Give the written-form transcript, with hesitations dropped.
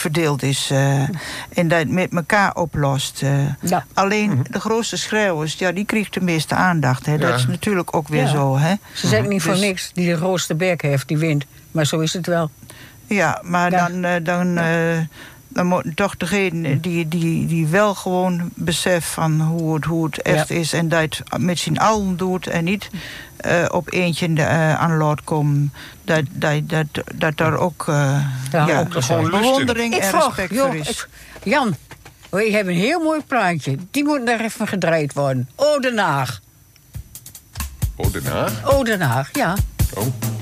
verdeeld is. En dat met elkaar oplost. Alleen de grootste schreeuwers, die krijgt de meeste aandacht. Hè. Ja. Dat is natuurlijk ook weer zo. Hè. Ze zeggen niet voor niks, die de grootste bek heeft, die wint. Maar zo is het wel. Ja, maar dan moet toch degene die wel gewoon beseft van hoe het echt is... en dat met z'n allen doet en niet op eentje aan laat komen... dat daar ook, ook gewoon bewondering en respect voor is. Jan, we hebben een heel mooi plaatje. Die moet nog even gedraaid worden. O Den Haag. O Den Haag? O Den Haag, ja. Oh.